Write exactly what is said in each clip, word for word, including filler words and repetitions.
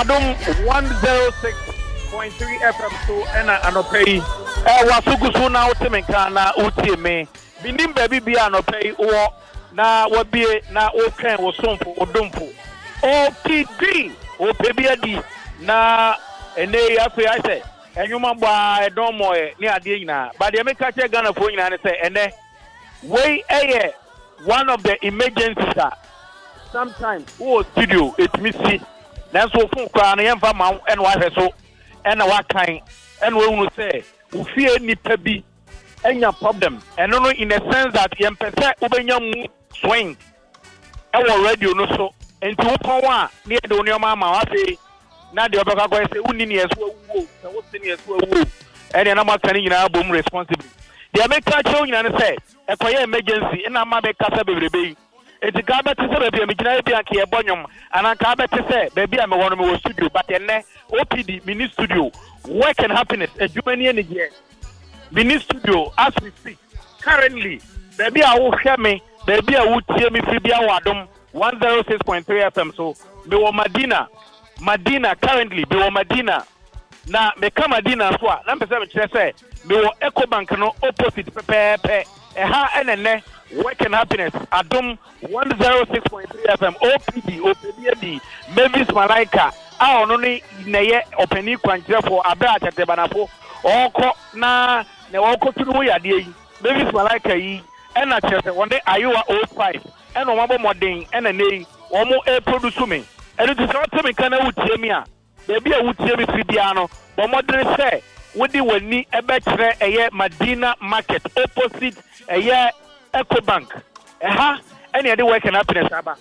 Adum one oh six point three F M so ena anopei eh wasugu so na utemenka na utie me binim baby bia anopei wo na wabie na okan wo somfo odomfo O P D o pebia di na ene afi ase enwuma gba edomo e ni ade nyina ba de meka che Ghana fo nyina ne se ene we eye one of the emergencies are sometimes wo studio it missy nanso fun kwa na yemfa ma eno ahwe so ena wakan eno ehunu se ufie nipa bi enya problem eno no in a sense that yempese ubenya mu swing ewo radio no so enti wo pon wa ne de oni oma ma wa fe na de obeka ko se uni ne yeso awuo se wo se ne yeso awuo ene na ma kan nyina bom responsible de ameka che nyina ne se ekoye emergency ina ma be kasa bebrebe enti ka beti se bebi amigina bi anke ebonyom ana ka beti se bebi am wono me wo studio but enne O P D mini studio work and happiness adwumani ene je mini studio as we speak currently bebi a wo hwe me bebi a wo tie me fi bia wadom one oh six point three F M so me wo Madina Madina currently be wo Madina na me ka Madina so a na mpese me kire se me wo Ecobank no opposite pepepe e ha enene work and happiness Adum one oh six point three F M O P D O P D Mavis Malaika a ono ni neye openi kwankire for abra atete banafo oko na ne woko tunu yade yi Mavis Malaika yi ena kire se wonde Ayowa oh five ena omabo modern ena nei omo e produce me enu ti so temi kana wutie mi a bebi a wutie mi fi bia no bo modern se wodi wani ebe kire eye Madina market opposite eye Ecobank eha ene yade work and happiness aba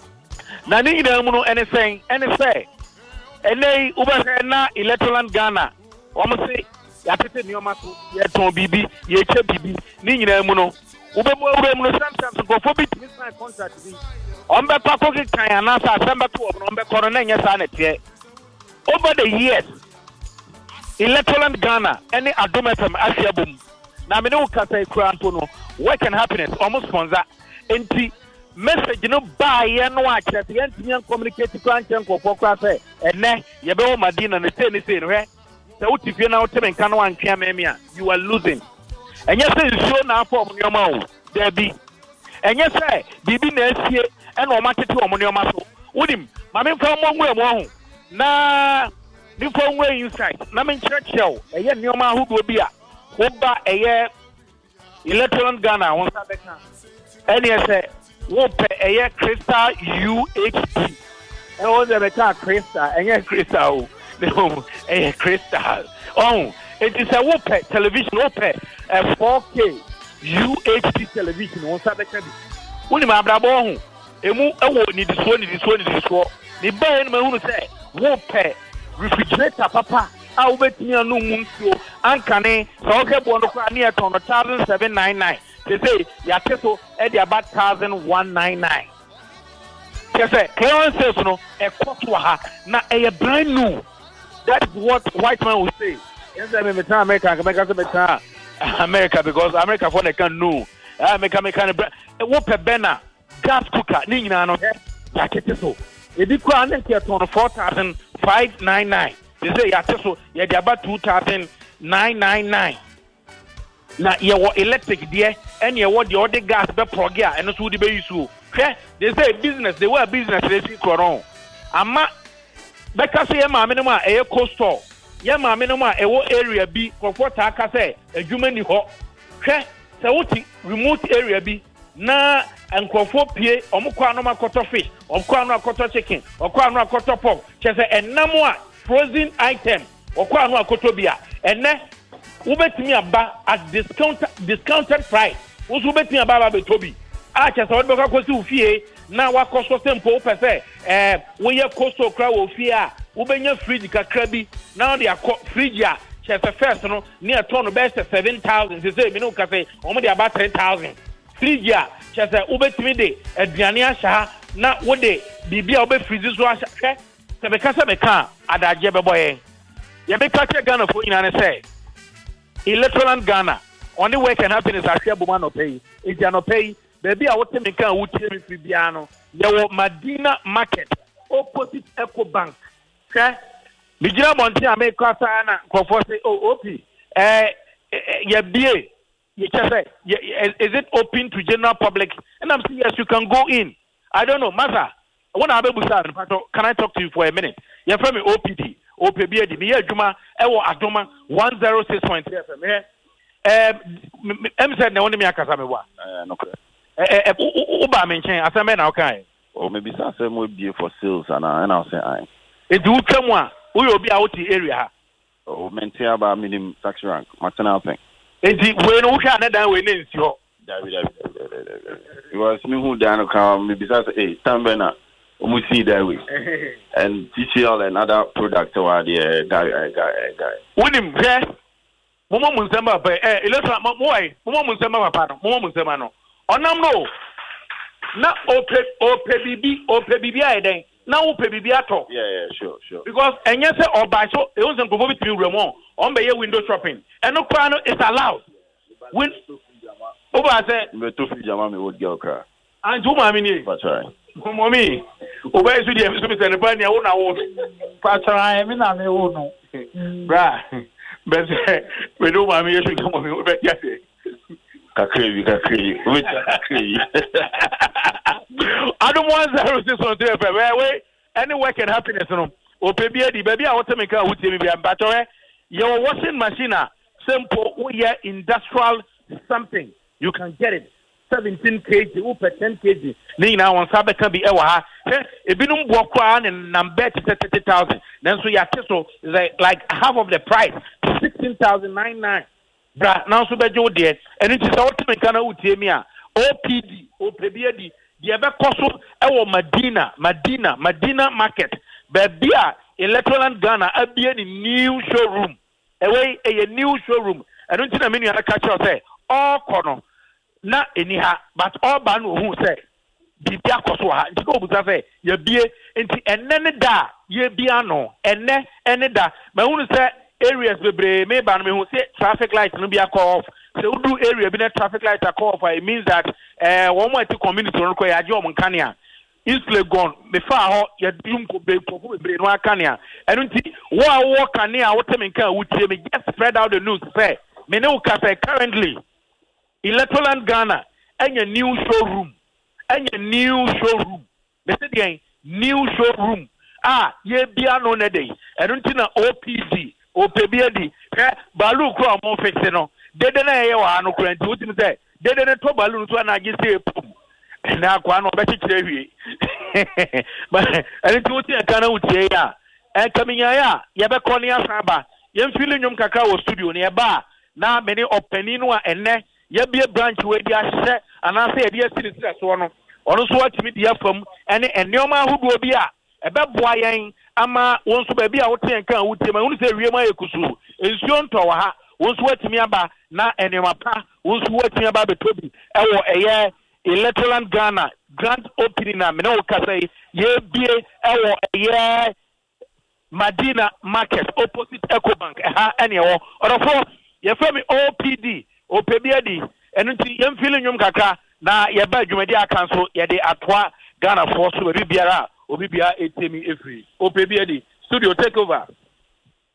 na ni nyina mu no ene sen ene se ene ubase na Electoral Ghana omo se ya tete ni oma so ye ton bibi ye che bibi ni nyina mu no ubemu ubemu no sometimes go for bit miss my contract bi ombe pako ki kan anasa asembe to obo ombe kono na nya sa na tie over the years Electoral Ghana any Adum F M asiabum na me ne ukasa ikura mpo no work and happiness almost sponsor enti message no ba ye no a kire ye ntimi communicate kran chen kokko kwa se ene ye be wo Madina ne se ne se no he se utifie na uteme nka no antwea memi a you are losing enye se nsuo na afọ omo nyoma o debi enye se bibi na asie ena o matete omo nyoma so wodim ma me mfa mo nwura mo ho na ni fo nwura insight na me nkyerɛkyerɛw eye nyoma ahodo bi a wo ba eye Electoral Ghana won sa beka ene ese wo pe eye Crystal U H D e wo ze beka Crystal enye Crystal o eye Crystal oh it is a wo pe television wo pe four K U H D television won sa beka bi woni ma abrabo ho emu ewo ni diso ni diso ni diso ni ba en ma hunu se wo pe refrigerator papa a ubetimi anu munsuo ankane so ke bo no kwa ne eton no seven ninety-nine they say ya teso e dey about one thousand one hundred ninety-nine they say clearances no e koto ha na e brand new. That is what white man will say. Yes, I mean, America, America, America, because America for they can know. America, America, what a banner gas cooker ni na no ya teso e di kwa ne ke ton four thousand five hundred ninety-nine. They say ya teso ya dey about two thousand nine hundred ninety-nine. Na ye wo electric there and ye wo the other gas be plug ya and so the be use. They say business, they were business they see koron. Ama beka say ma me no ma e coastal. Ye ma me no ma e wo area bi comfort aka say adwuma ni ho. Hwe say wuti remote area bi na enkofo pie omukwa no makoto fish, omukwa no akoto chicken, okwa no akoto pork. Che say enamo a frozen item, okwa no akoto bia. Enne ubetimi aba at discount discounted price. Usu ubetimi aba ba betobi. Ah che say odbeka kosi ufie na wakoso tempo pese eh wo ye koso kra wo fie a ubenya fridge kakra bi na de akọ fridge a che say first no near ton best seven thousand say say me no ka say omo de about ten thousand fridge a che say ubetimi de aduane ahya na wo de bibia obe fridge so ahya hwe se be ka se be ka adaje be boye ye be ka che Ghana fo nyina ne say Electoral Ghana on the work and happiness ahya buma no pay e dia no pay baby a wote me kan wutie me fi bia no ye wo Madina market opposite Ecobank Okay. Bijira Monty, I make Kasana, Kofosi, oh, O P. Eh, yeah, B A. Is it open to general public? And I'm saying, yes, you can go in. I don't know, Maza. When I can I talk to you for a minute? You're from O P D, O P B A D, Mia Juma, Ewo Adoma, one oh six point three F M. Um, M said, no, only me a Casamewa. Eh, Uba mentioned, as a man, okay. Or maybe some will be for sales, and I'll say, I. It do come one, we will be out the area. Oh, maintain about minimum tax rank, Martin thing. Enti when we can that we need you. It was me who down come maybe say hey Tambena we see that way and T C L and other products or the guy guy guy. When him here Momo Munsema ba eh electra moy Momo Munsema pa no Momo Munsema no. Onam no na ope ope bibi ope bibi ai den na ope bibi ato. Yeah yeah sure sure. Because enye say oba so e won say go between remo on be window shopping. And no kwa no is allowed. When Oba say me to fi jama me would girl cry. And you mami ni. That's right. Mommy. Oba is with you so me say ne pa ni wo na wo. Patra me na me wo no. Bra. But we do mami you should come on me we just say. Kakrevi kakrevi. We kakrevi. I don't want zero six on three F M. Wait, any work and happiness no. O pe bi edi baby I want to make a wuti me bi ambato your washing machine simple we are industrial something you can get it seventeen kilograms over ten kilograms ni na won sabe kan bi e wa ha ebinum bo kwa na number thirty thousand then so ya so like like half of the price sixteen thousand nine hundred ninety-nine bra now so be jo de and it is what me kan utie mi a O P D O P B A D de be koso e wo Madina Madina Madina market baby a Electroland Ghana abie ni new showroom away a new showroom I don't think I mean you catch you say all corner na eniha but all ban who say bibia koso ha nti ko buza say ye bie nti enne ne da ye bia no enne enne da ma hu say areas bebre me ban me hu say traffic light no bia call off so do area bi na traffic light are call off it means that eh one more community no ko ya je o nkane a Isle gone me fa ho ya dum ko be ko bebre no aka ne a eno nti wo a wo ka ne a wo temi kan wutie me just spread out the news say me ne wo ka say currently Electroland Ghana anya new showroom anya new showroom me say the new showroom ah ye bia no ne dey eno nti na O P D O P B A D eh balu kro mo fixe no dede na ye wa no kro nti wotimi say dede ne to balu so na agi say pum na kwa no be chikire hwie but ani ti woti aka na wutie ya e kaminya ya ye be kɔ ne asaba ye mfili nwom kakra wo studio ne ba na me ne opani no a enne ye bie branch we di ahye anase ye di asiri sira so no ono so atimi di afam ene enneoma ahodo bi a e be boa yen ama won so ba bi a wote enka wutie ma wonu se wie ma ekusu ensuo ntɔ wa ha won so atimi aba na enneoma pa won so atimi aba betobi e wo eye Electroland Ghana grand opening na me no ka say ye bie e wo eye Madina market opposite Ecobank ha ene wo orofo ye femi O P D O P B A D enu nti ye mfili nwom kakra na ye ba dwumadi aka so ye de atoa Ghana for so bi biara obi bia etemi efri O P B A D studio take over.